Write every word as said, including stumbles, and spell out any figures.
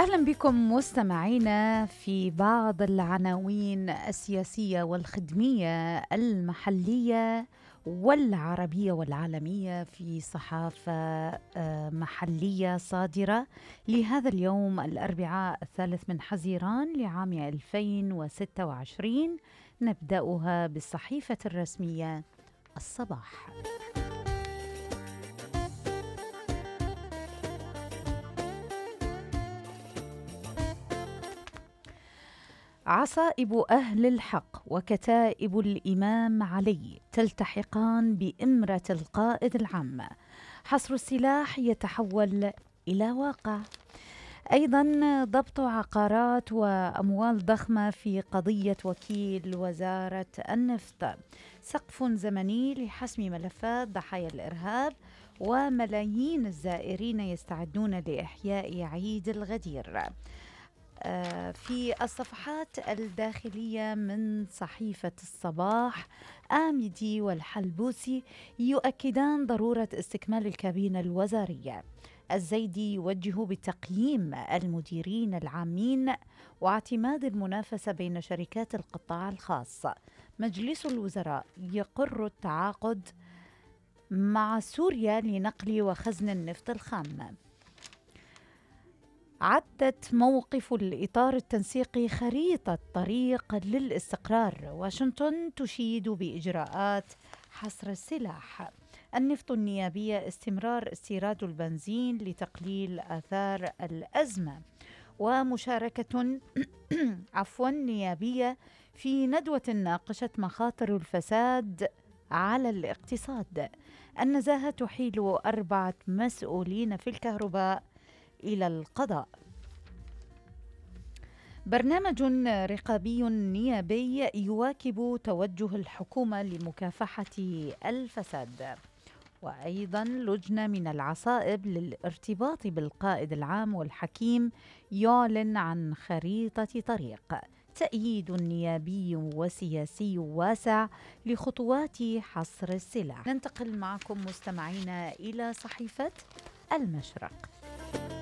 أهلا بكم مستمعينا في بعض العناوين السياسية والخدمية المحلية والعربية والعالمية في صحافة آه، محلية صادرة لهذا اليوم الأربعاء الثالث من حزيران لعام ألفين وستة وعشرين. نبدأها بالصحيفة الرسمية الصباح. عصائب أهل الحق وكتائب الإمام علي تلتحقان بإمرة القائد العام. حصر السلاح يتحول إلى واقع. أيضا ضبط عقارات وأموال ضخمة في قضية وكيل وزارة النفط. سقف زمني لحسم ملفات ضحايا الإرهاب، وملايين الزائرين يستعدون لإحياء عيد الغدير. في الصفحات الداخلية من صحيفة الصباح، آمدي والحلبوسي يؤكدان ضرورة استكمال الكابينة الوزارية. الزيدي يوجه بتقييم المديرين العامين واعتماد المنافسة بين شركات القطاع الخاص. مجلس الوزراء يقر التعاقد مع سوريا لنقل وخزن النفط الخام. عدت موقف الإطار التنسيقي خريطة طريق للاستقرار. واشنطن تشيد بإجراءات حصر السلاح. النفط النيابية استمرار استيراد البنزين لتقليل آثار الأزمة. ومشاركة عفوا نيابية في ندوة ناقشت مخاطر الفساد على الاقتصاد. النزاهة تحيل أربعة مسؤولين في الكهرباء إلى القضاء. برنامج رقابي نيابي يواكب توجه الحكومة لمكافحة الفساد. وأيضا لجنة من العصائب للارتباط بالقائد العام والحكيم يعلن عن خريطة طريق. تأييد نيابي وسياسي واسع لخطوات حصر السلاح. ننتقل معكم مستمعينا إلى صحيفة المشرق.